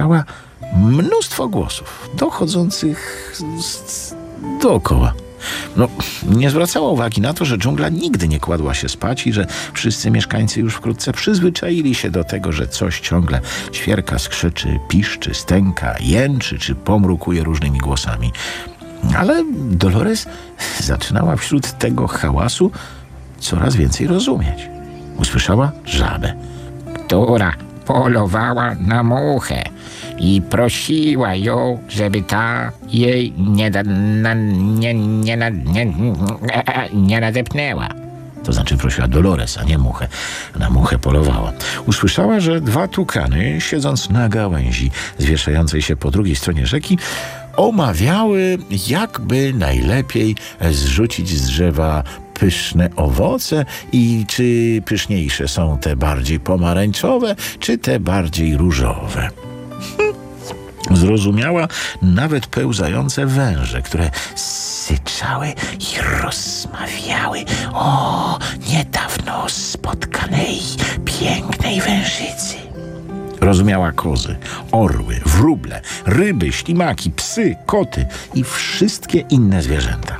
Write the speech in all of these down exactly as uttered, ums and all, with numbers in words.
usłyszała mnóstwo głosów dochodzących z dookoła. No, nie zwracała uwagi na to, że dżungla nigdy nie kładła się spać i że wszyscy mieszkańcy już wkrótce przyzwyczaili się do tego, że coś ciągle ćwierka, skrzyczy, piszczy, stęka, jęczy czy pomrukuje różnymi głosami. Ale Dolores zaczynała wśród tego hałasu coraz więcej rozumieć. Usłyszała żabę, która polowała na muchę i prosiła ją, żeby ta jej nie, da, na, nie, nie, na, nie, nie nadepnęła. To znaczy prosiła Dolores, a nie muchę. Na muchę polowała. Usłyszała, że dwa tukany, siedząc na gałęzi zwieszającej się po drugiej stronie rzeki, omawiały, jakby najlepiej zrzucić z drzewa pyszne owoce i czy pyszniejsze są te bardziej pomarańczowe, czy te bardziej różowe. Zrozumiała nawet pełzające węże, które syczały i rozmawiały o niedawno spotkanej pięknej wężycy. Rozumiała kozy, orły, wróble, ryby, ślimaki, psy, koty i wszystkie inne zwierzęta.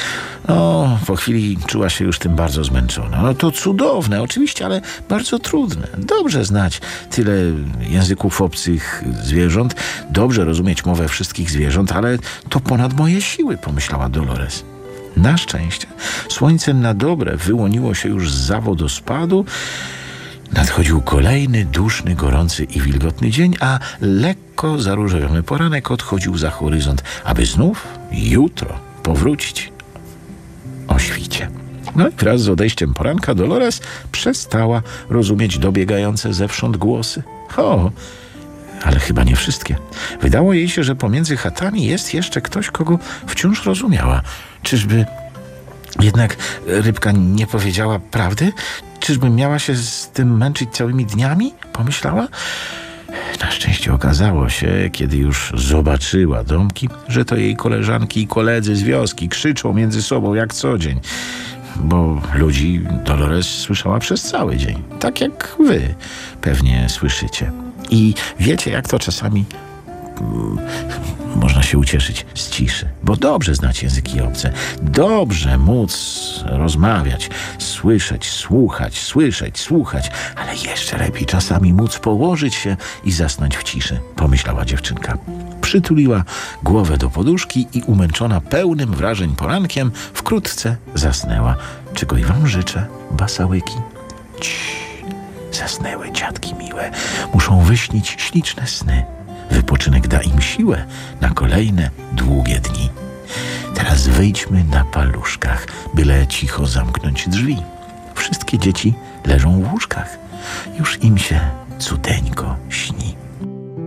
No, po chwili czuła się już tym bardzo zmęczona. No to cudowne, oczywiście, ale bardzo trudne. Dobrze znać tyle języków obcych zwierząt, dobrze rozumieć mowę wszystkich zwierząt, ale to ponad moje siły, pomyślała Dolores. Na szczęście słońce na dobre wyłoniło się już zza wodospadu. Nadchodził kolejny, duszny, gorący i wilgotny dzień, a lekko zaróżowiony poranek odchodził za horyzont, aby znów jutro powrócić o świcie. No i wraz z odejściem poranka Dolores przestała rozumieć dobiegające zewsząd głosy. O, ale chyba nie wszystkie. Wydało jej się, że pomiędzy chatami jest jeszcze ktoś, kogo wciąż rozumiała. Czyżby jednak rybka nie powiedziała prawdy? Czyżby miała się z tym męczyć całymi dniami? Pomyślała. Na szczęście okazało się, kiedy już zobaczyła domki, że to jej koleżanki i koledzy z wioski krzyczą między sobą jak co dzień. Bo ludzi Dolores słyszała przez cały dzień. Tak jak wy pewnie słyszycie. I wiecie, jak to czasami mm, można się ucieszyć z ciszy. Bo dobrze znać języki obce. Dobrze móc rozmawiać, słyszeć, słuchać, słyszeć, słuchać. Ale jeszcze lepiej czasami móc położyć się i zasnąć w ciszy, pomyślała dziewczynka. Przytuliła głowę do poduszki i umęczona pełnym wrażeń porankiem wkrótce zasnęła. Czego i wam życzę, basałyki. Cii, zasnęły dziadki miłe. Muszą wyśnić śliczne sny. Wypoczynek da im siłę na kolejne długie dni. Teraz wyjdźmy na paluszkach, byle cicho zamknąć drzwi. Wszystkie dzieci leżą w łóżkach. Już im się cudeńko śni.